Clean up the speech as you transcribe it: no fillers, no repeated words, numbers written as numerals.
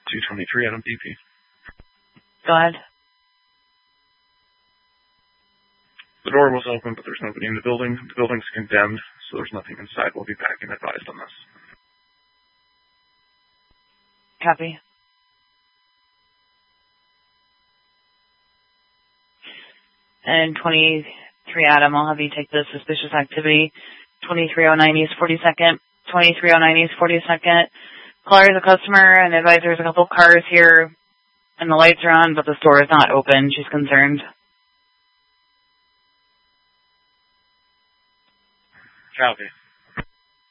223 Adam DP. Go ahead. The door was open, but there's nobody in the building. The building's condemned, so there's nothing inside. We'll be back and advised on this. Copy. And 23 Adam, I'll have you take the suspicious activity. 2309 East 42nd. 2309 East 42nd. Caller is a customer and advisor there's a couple cars here and the lights are on, but the store is not open. She's concerned. Copy.